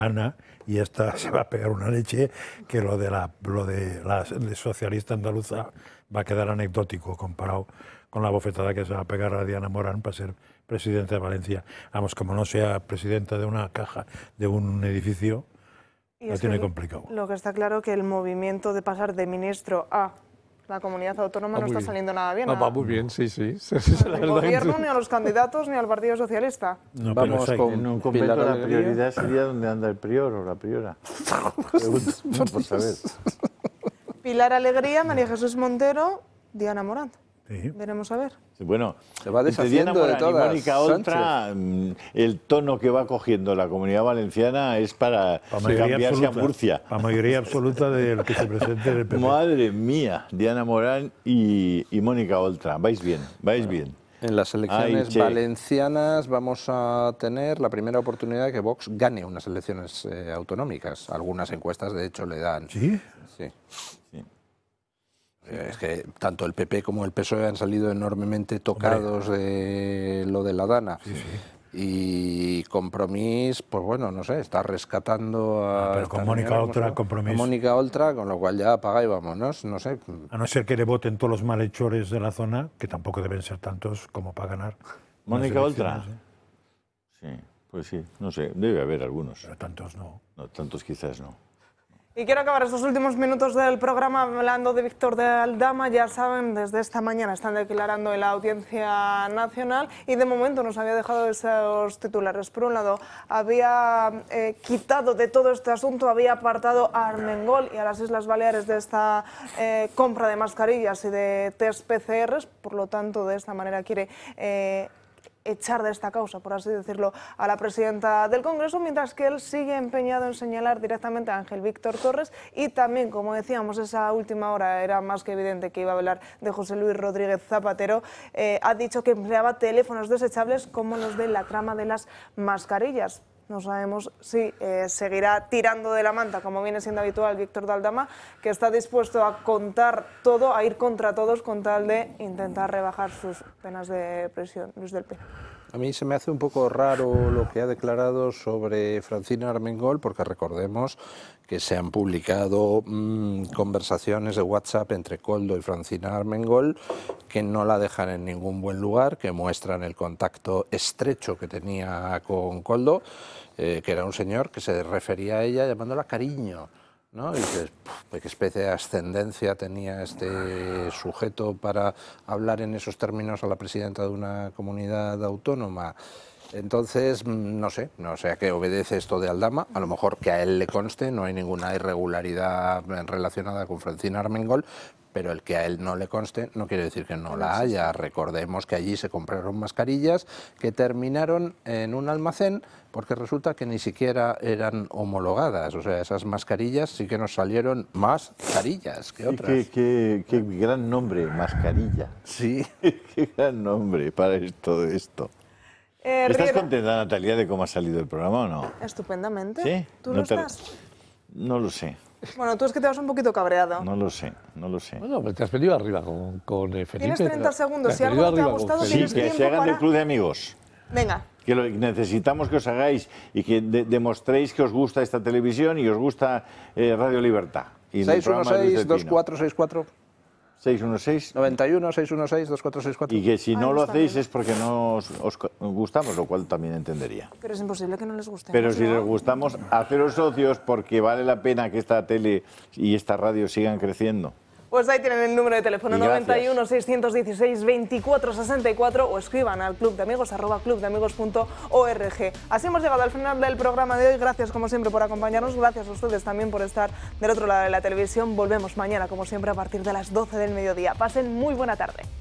Ana, y esta se va a pegar una leche que lo de la socialista andaluza va a quedar anecdótico comparado con la bofetada que se va a pegar a Diana Morán para ser presidenta de Valencia. Vamos, como no sea presidenta de una caja, de un edificio, lo tiene complicado. Lo que está claro que el movimiento de pasar de ministro a la comunidad autónoma no está saliendo nada bien. Va muy bien, sí. Ni al gobierno, ni a los candidatos, ni al Partido Socialista. No, vamos en un convento la prioridad sería donde anda el prior o la priora. Por saber. Pilar Alegría, María Jesús Montero, Diana Morán. Sí. Veremos a ver. Bueno, se va deshaciendo de todas. Y Mónica Oltra, el tono que va cogiendo la Comunidad Valenciana es para cambiarse a Murcia. La mayoría absoluta del que se presente del PP. Madre mía, Diana Morán y Mónica Oltra. Vais bien. En las elecciones valencianas vamos a tener la primera oportunidad de que Vox gane unas elecciones autonómicas. Algunas encuestas, de hecho, le dan. ¿Sí? Sí. Es que tanto el PP como el PSOE han salido enormemente tocados de lo de la Dana. Sí. Y Compromís, pues bueno, no sé, está rescatando a... pero con Mónica Oltra, Compromís. Mónica Oltra, con lo cual ya apaga y vámonos, no sé. A no ser que le voten todos los malhechores de la zona, que tampoco deben ser tantos como para ganar. ¿Mónica Oltra? Sí, pues sí, no sé, debe haber algunos. Pero tantos no. No, tantos quizás no. Y quiero acabar estos últimos minutos del programa hablando de Víctor de Aldama. Ya saben, desde esta mañana están declarando en la Audiencia Nacional y de momento nos había dejado esos titulares. Por un lado, había quitado de todo este asunto, había apartado a Armengol y a las Islas Baleares de esta compra de mascarillas y de test PCRs. Por lo tanto, de esta manera quiere echar de esta causa, por así decirlo, a la presidenta del Congreso, mientras que él sigue empeñado en señalar directamente a Ángel Víctor Torres y también, como decíamos, esa última hora era más que evidente que iba a hablar de José Luis Rodríguez Zapatero. Ha dicho que empleaba teléfonos desechables como los de la trama de las mascarillas. No sabemos si seguirá tirando de la manta, como viene siendo habitual Víctor de Aldama, que está dispuesto a contar todo, a ir contra todos con tal de intentar rebajar sus penas de prisión. Luis del Pino. A mí se me hace un poco raro lo que ha declarado sobre Francina Armengol, porque recordemos que se han publicado conversaciones de WhatsApp entre Koldo y Francina Armengol que no la dejan en ningún buen lugar, que muestran el contacto estrecho que tenía con Koldo, que era un señor que se refería a ella llamándola cariño, ¿no? Y dices, ¿qué especie de ascendencia tenía este sujeto para hablar en esos términos a la presidenta de una comunidad autónoma? Entonces, no sé a qué obedece esto de Aldama. A lo mejor que a él le conste, no hay ninguna irregularidad relacionada con Francina Armengol, pero el que a él no le conste no quiere decir que no la haya. Recordemos que allí se compraron mascarillas que terminaron en un almacén porque resulta que ni siquiera eran homologadas. O sea, esas mascarillas sí que nos salieron más carillas que otras. Qué gran nombre, mascarilla. Sí. Qué gran nombre para todo esto. ¿Estás contenta, Natalia, de cómo ha salido el programa o no? Estupendamente. ¿Sí? ¿Tú lo estás? No lo sé. Bueno, tú es que te vas un poquito cabreado. No lo sé. Bueno, pues te has venido arriba con Felipe. Tienes 30 segundos. Si algo no te ha gustado, tienes tiempo que se hagan para... del club de amigos. Venga. Que necesitamos que os hagáis y que demostréis que os gusta esta televisión y os gusta Radio Libertad. 616-2464. 616 91 616 2464. Y que si no lo hacéis es porque no os gustamos, lo cual también entendería. Pero es imposible que no les guste. Pero si les gustamos, haceros socios porque vale la pena que esta tele y esta radio sigan creciendo. Pues ahí tienen el número de teléfono 91 616 2464 o escriban al clubdeamigos@clubdeamigos.org. Así hemos llegado al final del programa de hoy. Gracias como siempre por acompañarnos, gracias a ustedes también por estar del otro lado de la televisión. Volvemos mañana como siempre a partir de las 12 del mediodía. Pasen muy buena tarde.